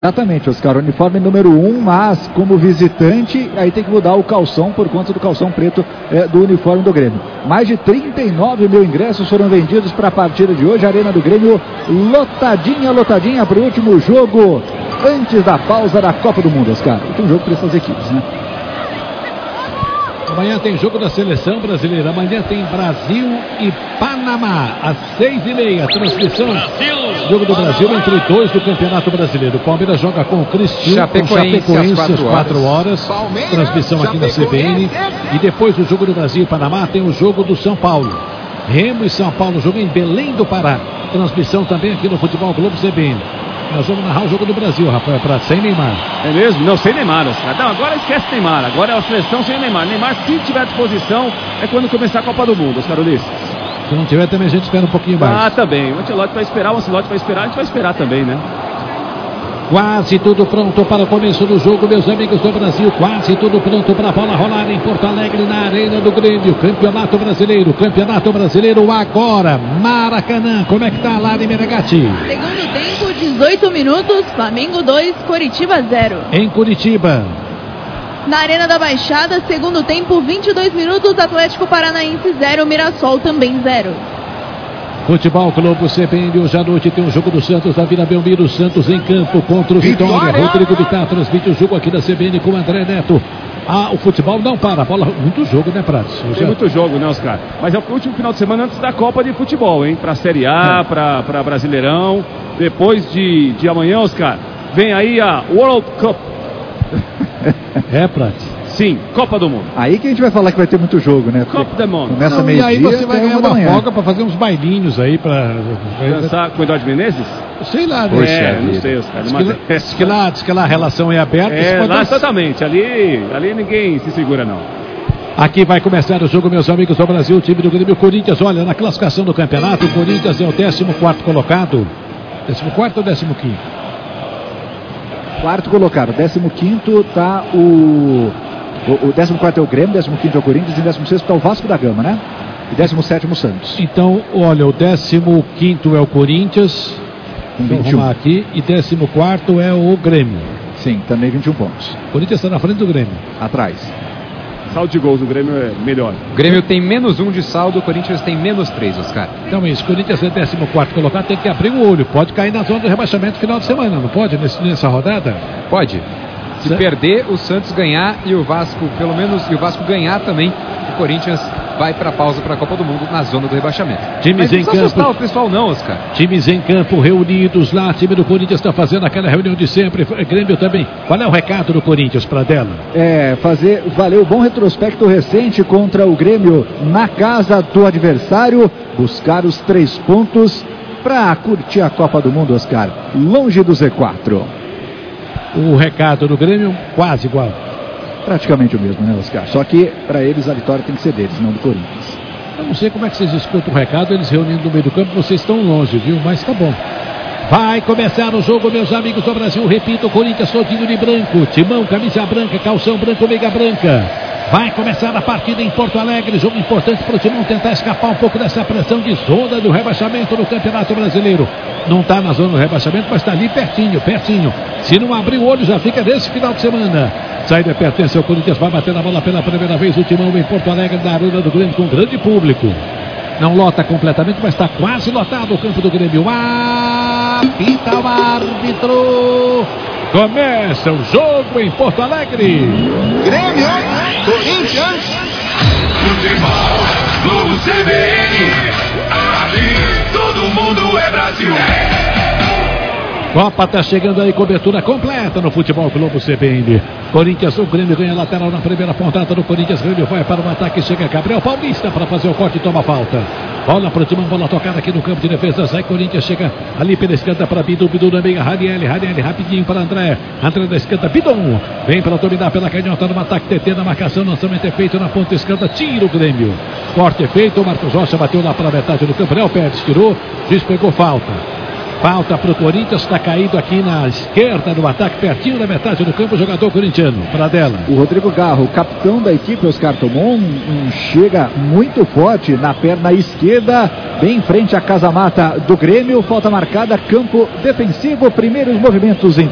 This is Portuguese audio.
Exatamente, Oscar, uniforme número 1, mas como visitante, aí tem que mudar o calção por conta do calção preto do uniforme do Grêmio. Mais de 39 mil ingressos foram vendidos para a partida de hoje, a Arena do Grêmio lotadinha para o último jogo, antes da pausa da Copa do Mundo, Oscar. Último jogo para essas equipes, né? Amanhã tem jogo da seleção brasileira. Amanhã tem Brasil e Panamá, às 6h30. Transmissão. Jogo do Brasil entre dois do Campeonato Brasileiro. O Palmeiras joga com o Cristiano, com Chapecoense às 4 horas. Transmissão aqui na CBN. E depois do jogo do Brasil e Panamá tem o jogo do São Paulo. Remo e São Paulo, jogo em Belém do Pará. Transmissão também aqui no Futebol Globo CBN. Nós vamos narrar o jogo do Brasil, Rafael Prats, sem Neymar. É mesmo? Não, sem Neymar. Não, agora esquece Neymar. Agora é a seleção sem Neymar. Neymar, se tiver à disposição, é quando começar a Copa do Mundo, Oscar Ulisses. Se não tiver, também a gente espera um pouquinho mais. Ah, também. O Ancelotti vai esperar, a gente vai esperar também, né? Quase tudo pronto para o começo do jogo, meus amigos do Brasil. Quase tudo pronto para a bola rolar em Porto Alegre, na Arena do Grêmio. Campeonato Brasileiro agora. Maracanã, como é que tá lá em Menegatti? Segundo tempo, 18 minutos, Flamengo 2, Coritiba 0. Em Curitiba. Na Arena da Baixada, segundo tempo, 22 minutos, Atlético Paranaense 0, Mirassol também 0. Futebol Globo CBN, hoje à noite tem o jogo do Santos da Vila Belmiro. Santos em campo contra o Vitória. Rodrigo Bittar transmite o jogo aqui da CBN com o André Neto. O futebol não para, a bola, muito jogo, né, Prats? Tem muito jogo, né, Oscar? Mas é o último final de semana antes da Copa de Futebol, hein? Pra Série A, pra Brasileirão. Depois de amanhã, Oscar, vem aí a World Cup. É, Prats? Sim, Copa do Mundo. Aí que a gente vai falar que vai ter muito jogo, né? Copa do Mundo. Começa meio-dia, e aí você vai ganhar uma folga para fazer uns bailinhos aí para dançar com o Eduardo Menezes? Sei lá, né? Não sei, os caras. Diz que lá a relação é aberta. Lá exatamente. Ali ninguém se segura, não. Aqui vai começar o jogo, meus amigos do Brasil, o time do Grêmio. Corinthians, olha, na classificação do campeonato, o Corinthians é o 14º colocado. 14º ou 15º? Quarto colocado. 15º tá o 14º é o Grêmio, 15º é o Corinthians e 16º está o Vasco da Gama, né? E 17º o Santos. Então, olha, o 15º é o Corinthians, vamos arrumar aqui, e 14º é o Grêmio. Sim, também 21 pontos. O Corinthians está na frente do Grêmio. Atrás. Saldo de gols do Grêmio é melhor. O Grêmio tem -1 de saldo, o Corinthians tem -3, Oscar. Então é isso, o Corinthians é 14º colocado, tem que abrir o olho. Pode cair na zona do rebaixamento no final de semana, não pode, nessa rodada? Pode. Se perder, o Santos ganhar e o Vasco, pelo menos, e o Vasco ganhar também, o Corinthians vai para a pausa para a Copa do Mundo na zona do rebaixamento. Times em campo. Não assustar o pessoal não, Oscar. Times em campo reunidos lá, time do Corinthians está fazendo aquela reunião de sempre, Grêmio também. Qual é o recado do Corinthians para dela? Fazer valer o bom retrospecto recente contra o Grêmio na casa do adversário, buscar os 3 pontos para curtir a Copa do Mundo, Oscar, longe do Z4. O recado do Grêmio quase igual. Praticamente o mesmo, né, Oscar? Só que para eles a vitória tem que ser deles, não do Corinthians. Eu não sei como é que vocês escutam o recado, eles reunindo no meio do campo, vocês estão longe, viu? Mas tá bom. Vai começar o jogo, meus amigos do Brasil. Repito, Corinthians todinho de branco. Timão, camisa branca, calção branco, meiga branca. Vai começar a partida em Porto Alegre. Jogo importante para o Timão tentar escapar um pouco dessa pressão de zona do rebaixamento no Campeonato Brasileiro. Não está na zona do rebaixamento, mas está ali pertinho. Se não abrir o olho, já fica nesse final de semana. Saída pertence ao Corinthians, vai bater na bola pela primeira vez. O Timão em Porto Alegre, na Arena do Grêmio, com grande público. Não lota completamente, mas está quase lotado o campo do Grêmio. Apita o árbitro. Começa o jogo em Porto Alegre. Grêmio, Corinthians. Futebol, Globo CBN. Ali, todo mundo é Brasil. Copa tá chegando aí, cobertura completa no Futebol Globo CBN. Corinthians, o Grêmio ganha lateral na primeira pontada do Corinthians. Grêmio vai para o ataque, chega Gabriel Paulista para fazer o corte e toma falta. Bola pro Timão, bola tocada aqui no campo de defesa. Sai Corinthians, chega ali pela esquerda para Bidu na meia. Ranieri rapidinho para André da esquerda, Bidon. Vem para dominar pela canhota no ataque, TT na marcação, lançamento é feito na ponta esquerda, tira o Grêmio. Corte é feito, o Marcos Rocha bateu lá para a metade do campo. Léo Pérez tirou, juiz pegou falta. Falta para o Corinthians, está caído aqui na esquerda do ataque, pertinho da metade do campo, o jogador corintiano, para dela. O Rodrigo Garro, capitão da equipe, Oscar, tomou chega muito forte na perna esquerda, bem em frente à casa-mata do Grêmio. Falta marcada, campo defensivo, primeiros movimentos em